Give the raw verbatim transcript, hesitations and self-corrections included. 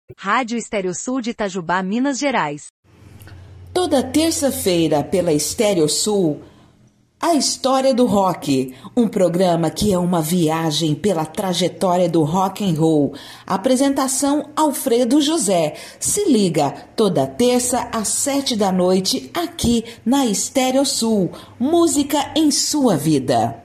Rádio Estéreo Sul de Itajubá, Minas Gerais. Toda terça-feira pela Estéreo Sul, A História do Rock, um programa que é uma viagem pela trajetória do rock and roll. Apresentação Alfredo José. Se liga, toda terça às sete da noite, aqui na Estéreo Sul. Música em sua vida.